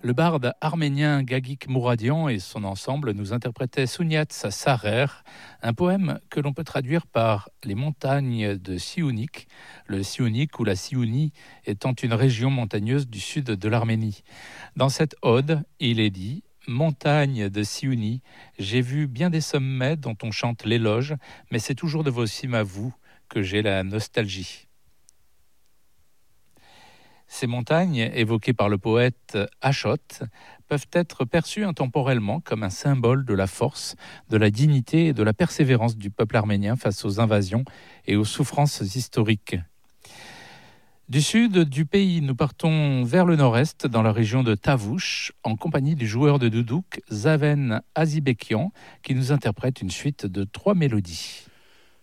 Le barde arménien Gagik Mouradian et son ensemble nous interprétaient Souniat Sarer, un poème que l'on peut traduire par les montagnes de Siounik, le Siounik ou la Siounie étant une région montagneuse du sud de l'Arménie. Dans cette ode, il est dit « Montagne de Siounie, j'ai vu bien des sommets dont on chante l'éloge, mais c'est toujours de vos cimes à vous que j'ai la nostalgie. » Ces montagnes, évoquées par le poète Achot, peuvent être perçues intemporellement comme un symbole de la force, de la dignité et de la persévérance du peuple arménien face aux invasions et aux souffrances historiques. Du sud du pays, nous partons vers le nord-est, dans la région de Tavouche, en compagnie du joueur de doudouk Zaven Azibekian, qui nous interprète une suite de 3 mélodies.